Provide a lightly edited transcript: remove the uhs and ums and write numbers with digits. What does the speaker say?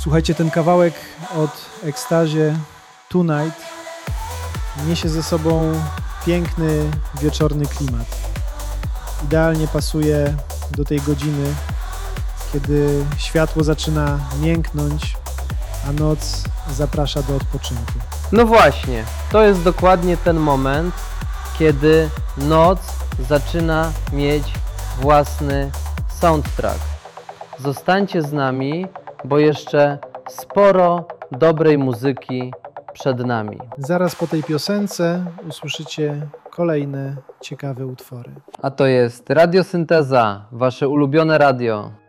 Słuchajcie, ten kawałek od Ekstazie Tonight niesie ze sobą piękny, wieczorny klimat. Idealnie pasuje do tej godziny, kiedy światło zaczyna mięknąć, a noc zaprasza do odpoczynku. No właśnie, to jest dokładnie ten moment, kiedy noc zaczyna mieć własny soundtrack. Zostańcie z nami, bo jeszcze sporo dobrej muzyki przed nami. Zaraz po tej piosence usłyszycie kolejne ciekawe utwory. A to jest Radiosynteza, wasze ulubione radio.